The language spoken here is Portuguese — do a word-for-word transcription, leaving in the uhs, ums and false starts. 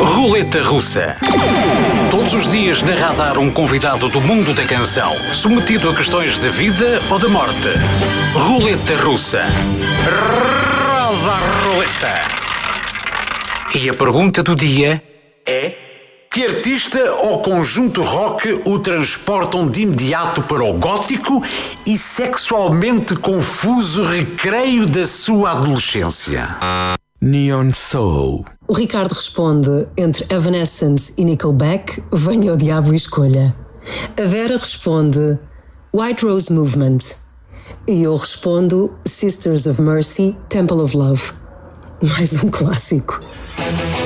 Roleta Russa. Todos os dias na Radar um convidado do mundo da canção, submetido a questões de vida ou de morte. Roleta Russa. Roda a roleta. E a pergunta do dia é: que artista ou conjunto rock o transportam de imediato para o gótico e sexualmente confuso recreio da sua adolescência? Neon Soul. O Ricardo responde: entre Evanescence e Nickelback, venha o diabo e escolha. A Vera responde: White Rose Movement. E eu respondo: Sisters of Mercy, Temple of Love. Mais um clássico.